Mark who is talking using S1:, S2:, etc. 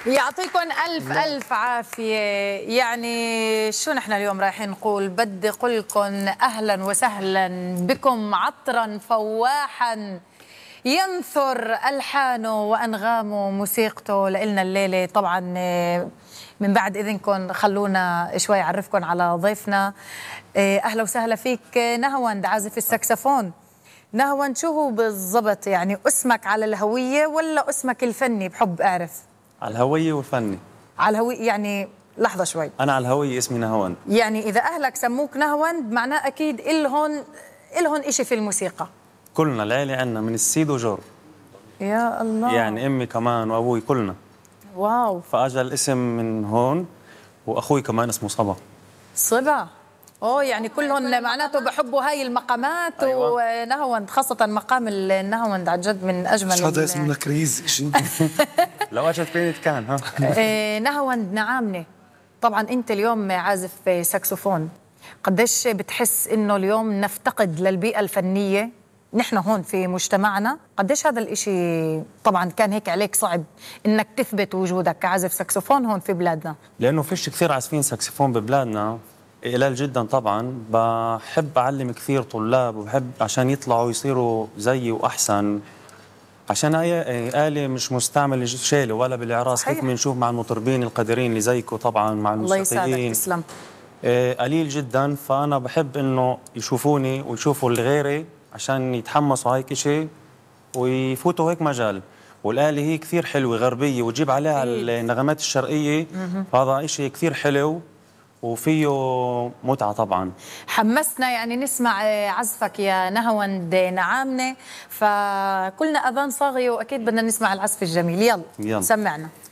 S1: يعطيكم ألف ألف عافية. يعني شو نحن اليوم رايحين نقول؟ بدي أقول لكم أهلا وسهلا بكم عطرا فواحا ينثر ألحانه وأنغامه موسيقته لإلنا الليلة. طبعا من بعد إذنكم خلونا شوي أعرفكم على ضيفنا. أهلا وسهلا فيك نهوند، عازف السكسفون. نهوند، شو هو بالضبط يعني اسمك على الهوية ولا اسمك الفني؟ بحب أعرف.
S2: على الهوية والفني. على
S1: الهوية يعني لحظة شوي.
S2: أنا على الهوية اسمي نهوند.
S1: يعني إذا أهلك سموك نهوند معناه أكيد إلهن إشي في الموسيقى.
S2: كلنا العيلة عنا من السيد وجور.
S1: يا الله.
S2: يعني أمي كمان وأبوي كلنا.
S1: واو.
S2: فأجا الاسم من هون، وأخوي كمان اسمه صبا.
S1: صبا. يعني كلهم معناته بحبوا هاي المقامات.
S2: أيوة.
S1: ونهوند خاصة مقام النهوند عن جد من أجمل.
S3: مش هذا اسمه كريزي شيء.
S2: لو أجت بينت كان
S1: نهوند نعامنة، طبعا أنت اليوم عازف ساكسوفون. قديش بتحس إنه اليوم نفتقد للبيئة الفنية نحن هون في مجتمعنا؟ قديش هذا الإشي طبعا كان هيك عليك صعب إنك تثبت وجودك كعازف ساكسوفون هون في بلادنا؟
S2: لأنه فيش كثير عازفين ساكسفون ببلادنا، قليل جدا. طبعا بحب أعلم كثير طلاب، وبحب عشان يطلعوا يصيروا زيي وأحسن، عشان هي آلة مش مستعملة شيله ولا بالإعراس. هيك بنشوف مع المطربين القادرين اللي زيكم طبعا، مع الموسيقيين.
S1: الله يسعدك، تسلم.
S2: قليل جدا. فأنا بحب إنه يشوفوني ويشوفوا اللي غيري عشان يتحمسوا هيك شيء ويفوتوا هيك مجال. والآلة هي كثير حلوة غربية وتجيب عليها النغمات الشرقية، فهذا إشي كثير حلو وفيه متعة طبعا.
S1: حمسنا يعني نسمع عزفك يا نهوند نعامنة، فكلنا أذان صاغية وأكيد بدنا نسمع العزف الجميل. يلا سمعنا.